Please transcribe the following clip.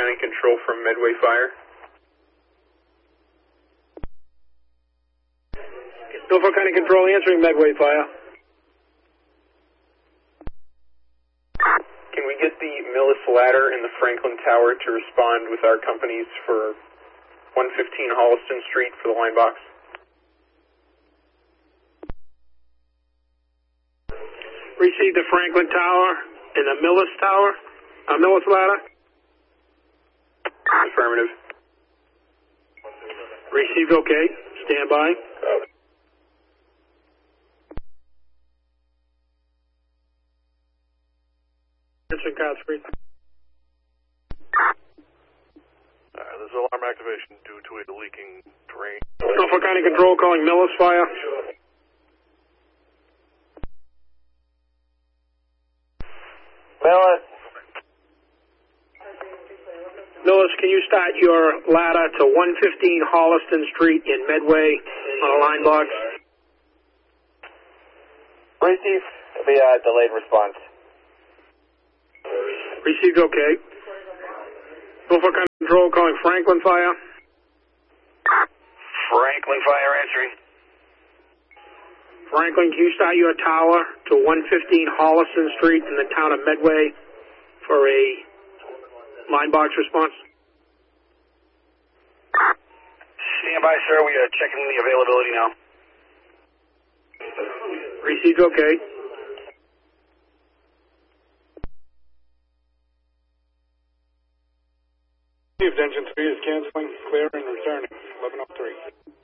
County Control from Medway Fire. Norfolk County Control answering Medway Fire. Can we get the Millis Ladder and the Franklin Tower to respond with our companies for 115 Holliston Street for the line box? Receive the Franklin Tower and the Millis Tower, Millis Ladder. Affirmative. Received, okay. Stand by. Answering Card Street. This is alarm activation due to a leaking drain. Norfolk County Control calling Millis Fire. Millis, can you start your ladder to 115 Holliston Street in Medway on a line box? Receive. It'll be a delayed response. Received, okay. Norfolk County Control calling Franklin Fire. Franklin Fire answering. Franklin, can you start your tower to 115 Holliston Street in the town of Medway for a line box response? Stand by, sir. We are checking the availability now. Received, okay. Engine 3 is canceling, clear and returning. 1103.